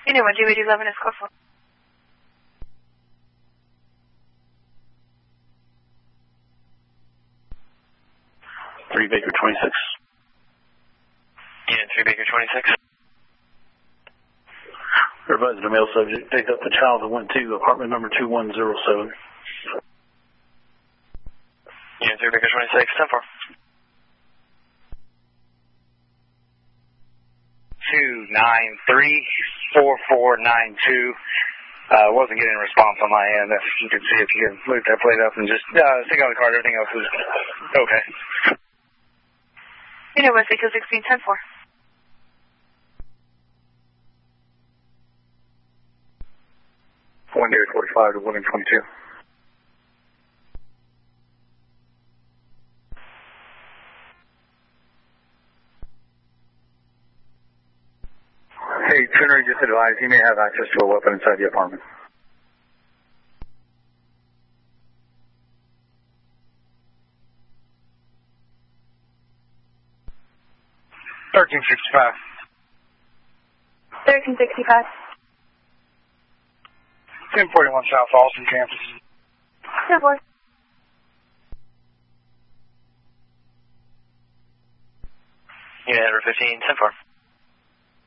Unit 1, JWD 11 is code 4. Baker 26. Unit 3 Baker 26. Everybody's the male subject. Picked up the child that went to apartment number 2107. Unit 3 Baker 26, 10-4. 293-4492. Wasn't getting a response on my end. If you could see if you can move that plate up and just stick on the card. Everything else is okay. Unit 1, Baker 16, 10-4. One Derek 45 to 122. Hey, Tuner just advised he may have access to a weapon inside the apartment. $1365. 1365. 1041 South Austin campus. 10-4. Unit 15, 10-4.